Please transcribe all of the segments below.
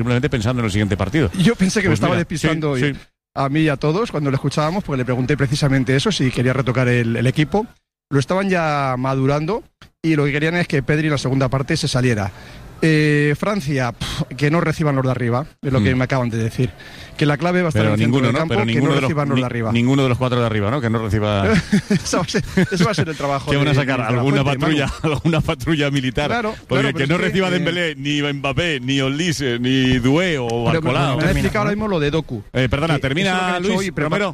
simplemente pensando en el siguiente partido. Yo pensé que me estaba despistando hoy. A mí y a todos cuando lo escuchábamos, porque le pregunté precisamente eso, si quería retocar el equipo. Lo estaban ya madurando y lo que querían es que Pedri en la segunda parte se saliera. Francia, que no reciban los de arriba, es lo que me acaban de decir. Que la clave va a estar en el centro del campo, que no reciban los de arriba. Ninguno de los 4 de arriba, ¿no? Que no reciba... Eso va a ser el trabajo. Que van a sacar alguna patrulla militar. Claro, porque que no reciba Dembélé, ni Mbappé, ni Olise, ni Doué o Barcola. Me ha explicado ahora mismo lo de Doku. Perdona, termina Luis Romero.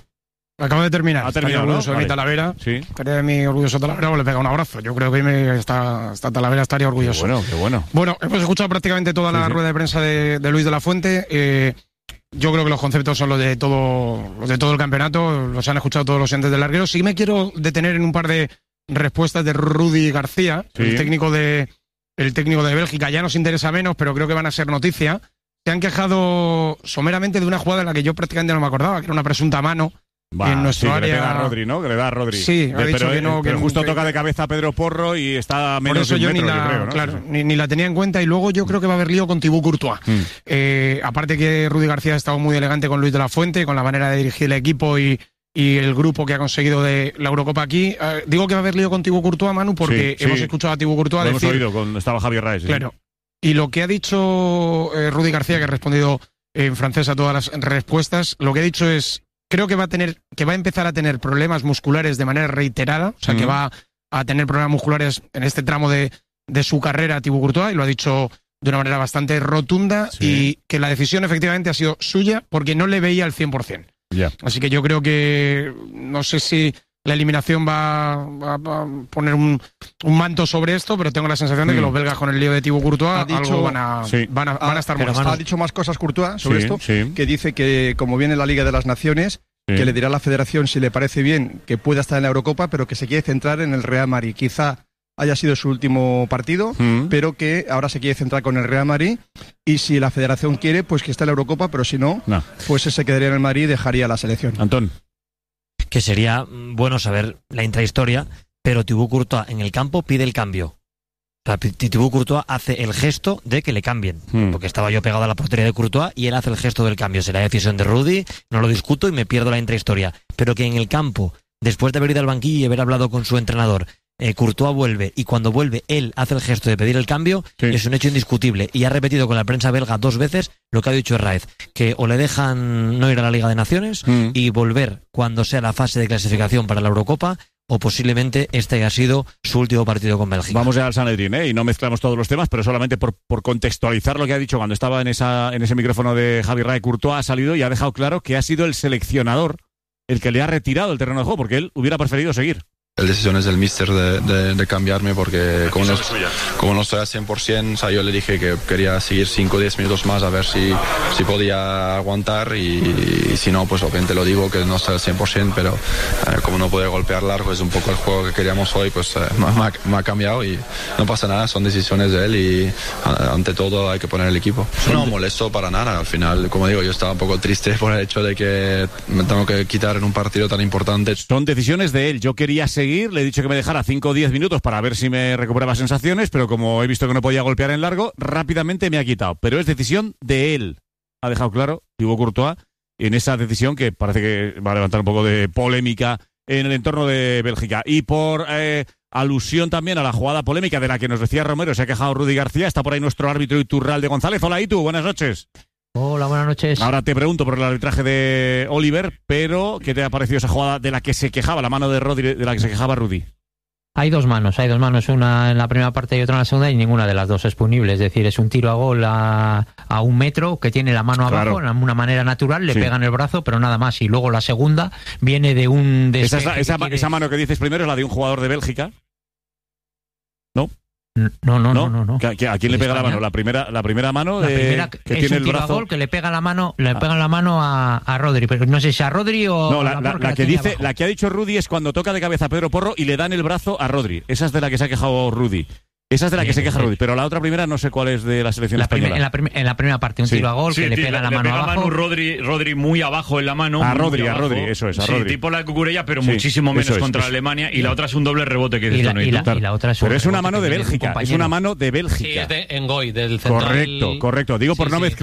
Acabo de terminar. Estaría orgulloso de mi Talavera. Sí. Estaría de mi orgulloso Talavera, o le pega un abrazo. Yo creo que esta Talavera estaría orgulloso. Qué bueno. Bueno, hemos escuchado prácticamente toda la rueda de prensa de Luis de la Fuente. Yo creo que los conceptos son los de todo el campeonato. Los han escuchado todos los entes del larguero. Sí me quiero detener en un par de respuestas de Rudi García, el técnico de Bélgica. Ya nos interesa menos, pero creo que van a ser noticia. Se han quejado someramente de una jugada en la que yo prácticamente no me acordaba, que era una presunta mano. En nuestro área. Que le pega a Rodri, ¿no? Que le da a Rodri. Sí, ha dicho que no. Pero justo toca de cabeza a Pedro Porro y está a menos de un metro, yo creo, ¿no? Claro, ni la tenía en cuenta. Y luego yo creo que va a haber lío con Thibaut Courtois. Aparte que Rudi García ha estado muy elegante con Luis de la Fuente, con la manera de dirigir el equipo y el grupo que ha conseguido de la Eurocopa aquí. Digo que va a haber lío con Thibaut Courtois, Manu, porque hemos escuchado a Thibaut Courtois decir... Lo hemos oído cuando estaba Javier Raes. Claro. Y lo que ha dicho Rudi García, que ha respondido en francés a todas las respuestas, lo que ha dicho es... Creo que va a empezar a tener problemas musculares de manera reiterada, o sea, que va a tener problemas musculares en este tramo de su carrera Thibaut Courtois, y lo ha dicho de una manera bastante rotunda, y que la decisión efectivamente ha sido suya porque no le veía al 100%. Así que yo creo que no sé si la eliminación va a poner un manto sobre esto, pero tengo la sensación de que los belgas con el lío de Thibaut Courtois van a estar molestos. Ha dicho más cosas Courtois sobre esto, que dice que como viene la Liga de las Naciones, que le dirá a la Federación si le parece bien que pueda estar en la Eurocopa, pero que se quiere centrar en el Real Madrid. Quizá haya sido su último partido, pero que ahora se quiere centrar con el Real Madrid, y si la Federación quiere, pues que esté en la Eurocopa, pero si no, pues se quedaría en el Madrid y dejaría la selección. Antón. Que sería bueno saber la intrahistoria, pero Thibaut Courtois en el campo pide el cambio. O sea, Thibaut Courtois hace el gesto de que le cambien, porque estaba yo pegado a la portería de Courtois y él hace el gesto del cambio. Será decisión de Rudi, no lo discuto y me pierdo la intrahistoria. Pero que en el campo, después de haber ido al banquillo y haber hablado con su entrenador, Courtois vuelve, y cuando vuelve él hace el gesto de pedir el cambio, es un hecho indiscutible, y ha repetido con la prensa belga 2 veces lo que ha dicho Raez, que o le dejan no ir a la Liga de Naciones y volver cuando sea la fase de clasificación para la Eurocopa, o posiblemente este haya sido su último partido con Bélgica. Vamos ya al Sanedrín, y no mezclamos todos los temas, pero solamente por contextualizar lo que ha dicho cuando estaba en ese micrófono de Javi Raez. Courtois ha salido y ha dejado claro que ha sido el seleccionador el que le ha retirado el terreno de juego, porque él hubiera preferido seguir. La decisión es del míster de cambiarme, porque como no estoy al 100%, o sea, yo le dije que quería seguir 5 o 10 minutos más a ver si podía aguantar, y si no, pues obviamente lo digo que no estoy al 100%, pero como no puede golpear largo, es un poco el juego que queríamos hoy, pues me ha cambiado y no pasa nada, son decisiones de él y ante todo hay que poner el equipo. No molesto para nada, al final, como digo, yo estaba un poco triste por el hecho de que me tengo que quitar en un partido tan importante. Son decisiones de él, yo quería seguir, le he dicho que me dejara 5 o 10 minutos para ver si me recuperaba sensaciones, pero como he visto que no podía golpear en largo, rápidamente me ha quitado. Pero es decisión de él. Ha dejado claro Thibaut Courtois en esa decisión que parece que va a levantar un poco de polémica en el entorno de Bélgica. Y por alusión también a la jugada polémica de la que nos decía Romero, se ha quejado Rudi García, está por ahí nuestro árbitro Iturralde González. Hola, Itu, buenas noches. Hola, buenas noches. Ahora te pregunto por el arbitraje de Oliver, pero ¿qué te ha parecido esa jugada de la que se quejaba, la mano de Rodri, de la que se quejaba Rudi? Hay dos manos, una en la primera parte y otra en la segunda, y ninguna de las dos es punible. Es decir, es un tiro a gol a 1 metro, que tiene la mano abajo, de una manera natural, le pega en el brazo, pero nada más. Y luego la segunda viene de un... Esa mano que dices primero es la de un jugador de Bélgica, ¿no? No. ¿A quién le pega la mano? La primera mano que tiene el brazo. Gol que le pega la mano, a Rodri, pero no sé si a Rodri o no, la que ha dicho Rudi es cuando toca de cabeza a Pedro Porro y le dan el brazo a Rodri. Esa es de la que se ha quejado Rudi. Esa es de la que se queja Rudi, pero la otra primera no sé cuál es de la selección española. En la primera parte, un tiro a gol que le pega la mano abajo. Manu Rodri muy abajo en la mano. A Rodri, eso es, a Rodri. Tipo la de Cucurella, pero muchísimo menos contra Alemania. Y la otra es un doble rebote que dice y la otra es pero es una mano de Bélgica, Sí, es de Engoy, del central. Correcto. Digo por no mezclar